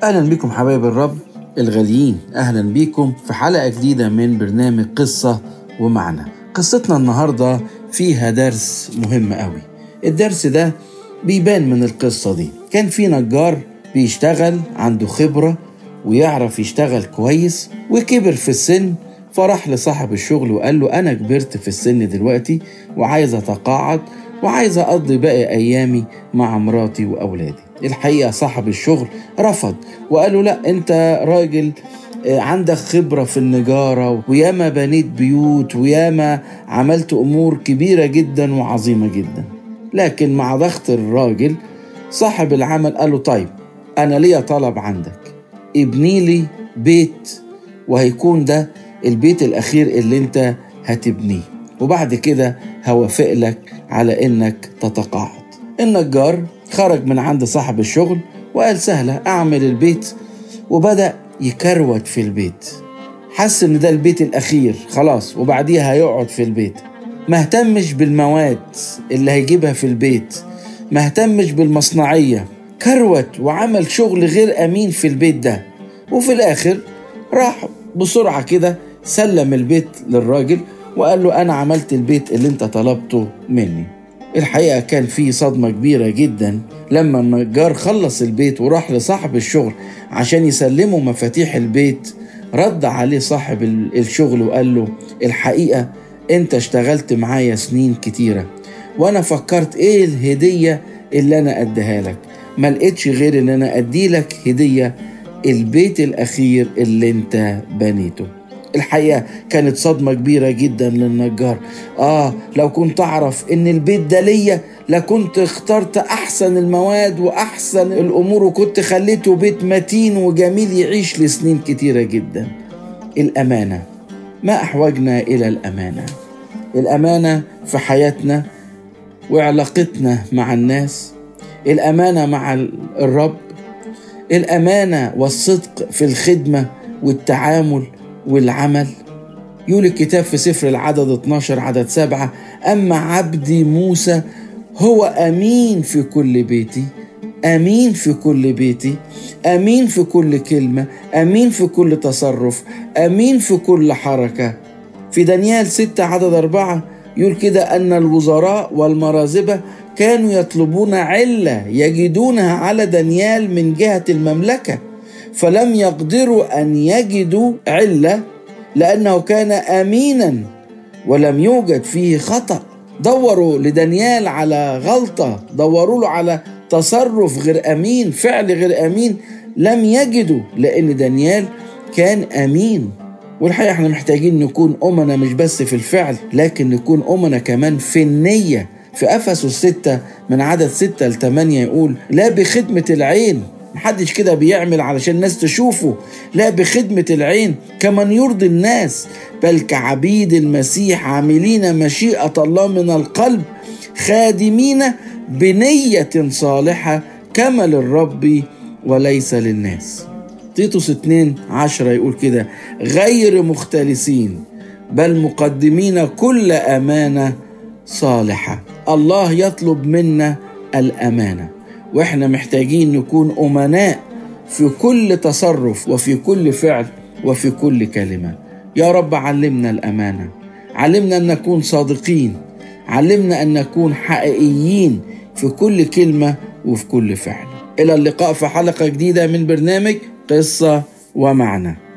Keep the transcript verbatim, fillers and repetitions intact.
أهلا بكم حبايب الرب الغاليين، أهلا بكم في حلقة جديدة من برنامج قصة ومعنى. قصتنا النهاردة فيها درس مهم قوي. الدرس ده بيبان من القصة دي. كان في نجار بيشتغل، عنده خبرة ويعرف يشتغل كويس، وكبر في السن، فراح لصاحب الشغل وقال له أنا كبرت في السن دلوقتي وعايز أتقاعد وعايز أقضي باقي أيامي مع مراتي وأولادي. الحقيقة صاحب الشغل رفض وقال له لا، أنت راجل عندك خبرة في النجارة وياما بنيت بيوت وياما عملت أمور كبيرة جدا وعظيمة جدا. لكن مع ضغط الراجل صاحب العمل قال له طيب أنا ليا طلب عندك، ابني لي بيت وهيكون ده البيت الأخير اللي أنت هتبنيه، وبعد كده هوافق لك على إنك تتقاعد. النجار خرج من عند صاحب الشغل وقال سهلة، أعمل البيت، وبدأ يكروت في البيت. حس إن ده البيت الأخير خلاص وبعديها هيقعد في البيت. ما اهتمش بالمواد اللي هيجيبها في البيت، ما اهتمش بالمصنعية، كروت وعمل شغل غير أمين في البيت ده. وفي الآخر راح بسرعة كده سلم البيت للراجل وقال له أنا عملت البيت اللي انت طلبته مني. الحقيقة كان فيه صدمة كبيرة جدا لما النجار خلص البيت وراح لصاحب الشغل عشان يسلمه مفاتيح البيت. رد عليه صاحب الشغل وقال له الحقيقة انت اشتغلت معايا سنين كتيرة وانا فكرت ايه الهدية اللي انا اديها لك، ما لقيتش غير ان انا ادي لك هدية البيت الاخير اللي انت بنيته. الحقيقة كانت صدمة كبيرة جدا للنجار. آه لو كنت أعرف إن البيت ده ليا لكنت اخترت أحسن المواد وأحسن الأمور وكنت خليته بيت متين وجميل يعيش لسنين كتيرة جدا. الأمانة، ما أحوجنا إلى الأمانة. الأمانة في حياتنا وعلاقتنا مع الناس، الأمانة مع الرب، الأمانة والصدق في الخدمة والتعامل والعمل. يقول الكتاب في سفر العدد اتناشر عدد سبعة، أما عبدي موسى هو أمين في كل بيتي، أمين في كل بيتي، أمين في كل كلمة، أمين في كل تصرف، أمين في كل حركة. في دانيال ستة عدد أربعة يقول كده أن الوزراء والمرازبة كانوا يطلبون علة يجدونها على دانيال من جهة المملكة، فلم يقدروا أن يجدوا علة لأنه كان أمينا ولم يوجد فيه خطأ. دوروا لدانيال على غلطة، دوروا له على تصرف غير أمين، فعل غير أمين، لم يجدوا لأن دانيال كان أمين. والحقيقة احنا محتاجين نكون أمنا مش بس في الفعل، لكن نكون أمنا كمان في النية. في أفسس ستة من عدد ستة لثمانية يقول لا بخدمة العين، محدش كده بيعمل علشان الناس تشوفه، لا بخدمة العين كمن يرضي الناس، بل كعبيد المسيح عاملين مشيئة الله من القلب، خادمين بنية صالحة كما للرب وليس للناس. تيتوس اتنين عشرة يقول كده غير مختلسين بل مقدمين كل أمانة صالحة. الله يطلب منا الأمانة، وإحنا محتاجين نكون أمناء في كل تصرف وفي كل فعل وفي كل كلمة. يا رب علمنا الأمانة، علمنا أن نكون صادقين، علمنا أن نكون حقيقيين في كل كلمة وفي كل فعل. إلى اللقاء في حلقة جديدة من برنامج قصة ومعنى.